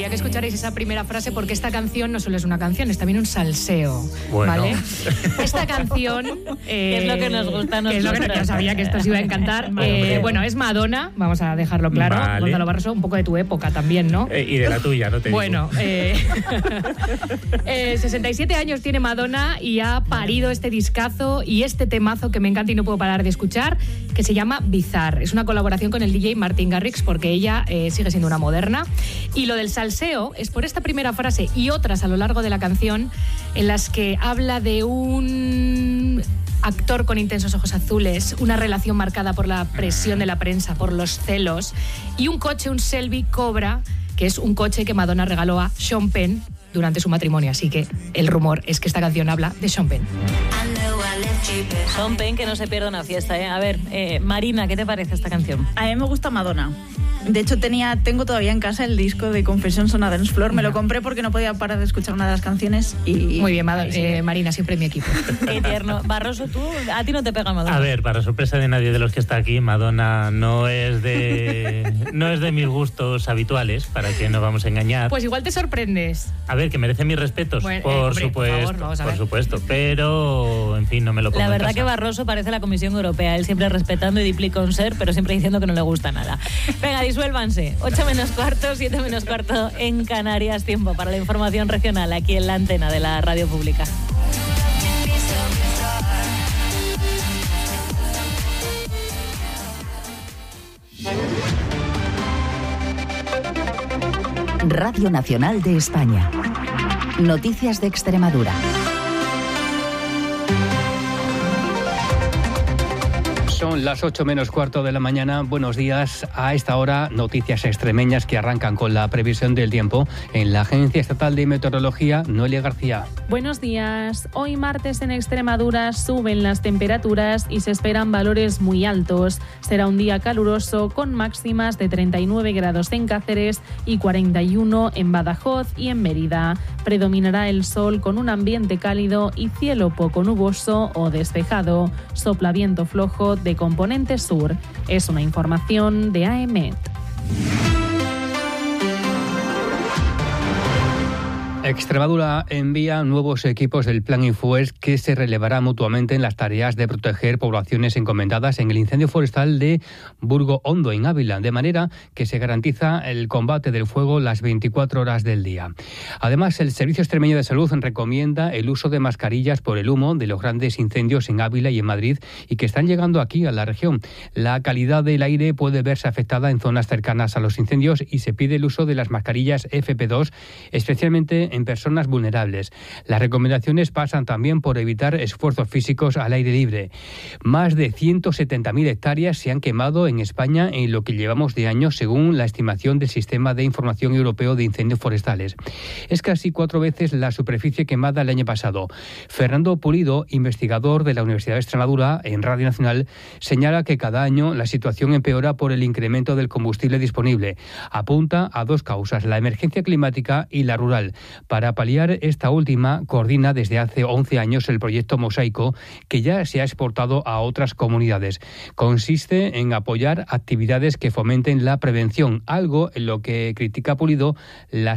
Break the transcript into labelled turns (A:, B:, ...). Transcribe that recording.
A: quería que escucharais esa primera frase porque esta canción no solo es una canción, es también un salseo,
B: bueno.
A: ¿vale? Esta canción...
C: es lo que nos gusta a nosotros.
A: Es lo que yo sabía que esto os iba a encantar. Bueno, es Madonna, vamos a dejarlo claro.
B: Vale.
A: Gonzalo Barroso, un poco de tu época también, ¿no?
B: Y de la tuya, no te
A: Bueno, 67 años tiene Madonna y ha parido este discazo y este temazo que me encanta y no puedo parar de escuchar, que se llama Bizarre. Es una colaboración con el DJ Martin Garrix porque ella sigue siendo una moderna. Y lo del salseo es por esta primera frase y otras a lo largo de la canción en las que habla de un actor con intensos ojos azules, una relación marcada por la presión de la prensa, por los celos, y un coche, un Shelby Cobra, que es un coche que Madonna regaló a Sean Penn durante su matrimonio. Así que el rumor es que esta canción habla de Sean Penn.
C: Sean Penn, que no se pierda una fiesta, ¿eh? A ver, Marina, ¿qué te parece esta canción?
D: A mí me gusta Madonna. De hecho, tengo todavía en casa el disco de Confessions on a Dance Floor. Me lo compré porque no podía parar de escuchar una de las canciones y...
A: Muy bien, Marina, siempre en mi equipo.
C: Qué tierno. Barroso, tú, a ti no te pega Madonna.
B: A ver, para sorpresa de nadie de los que está aquí, Madonna no es de mis gustos habituales, para que no vamos a engañar.
A: Pues igual te sorprendes.
B: A ver, que merece mis respetos,
A: bueno,
B: por
A: hombre,
B: supuesto,
A: por favor, vamos a ver.
B: por supuesto, pero en fin, no me lo pongo
C: La
B: en
C: verdad
B: casa.
C: que Barroso parece la Comisión Europea, él siempre respetando y dipli con ser, pero siempre diciendo que no le gusta nada. Venga, disuélvanse. 8 menos cuarto, 7 menos cuarto en Canarias. Tiempo para la información regional aquí en la antena de la radio pública.
E: Radio Nacional de España. Noticias de Extremadura.
F: Son las 8 menos cuarto de la mañana. Buenos días. A esta hora, noticias extremeñas que arrancan con la previsión del tiempo. En la Agencia Estatal de Meteorología, Noelia García.
G: Buenos días. Hoy martes en Extremadura suben las temperaturas y se esperan valores muy altos. Será un día caluroso con máximas de 39 grados en Cáceres y 41 en Badajoz y en Mérida. Predominará el sol con un ambiente cálido y cielo poco nuboso o despejado. Sopla viento flojo de componente sur. Es una información de AEMET.
F: Extremadura envía nuevos equipos del Plan Infoes que se relevará mutuamente en las tareas de proteger poblaciones encomendadas en el incendio forestal de Burgo Hondo, en Ávila, de manera que se garantiza el combate del fuego las 24 horas del día. Además, el Servicio Extremeño de Salud recomienda el uso de mascarillas por el humo de los grandes incendios en Ávila y en Madrid y que están llegando aquí a la región. La calidad del aire puede verse afectada en zonas cercanas a los incendios y se pide el uso de las mascarillas FP2, especialmente en personas vulnerables. Las recomendaciones pasan también por evitar esfuerzos físicos al aire libre. Más de 170.000 hectáreas se han quemado en España en lo que llevamos de año, según la estimación del Sistema de Información Europeo de Incendios Forestales. Es casi 4 veces la superficie quemada el año pasado. Fernando Pulido, investigador de la Universidad de Extremadura en Radio Nacional, señala que cada año la situación empeora por el incremento del combustible disponible. Apunta a 2 causas, la emergencia climática y la rural. Para paliar esta última, coordina desde hace 11 años el proyecto Mosaico, que ya se ha exportado a otras comunidades. Consiste en apoyar actividades que fomenten la prevención, algo en lo que critica Pulido la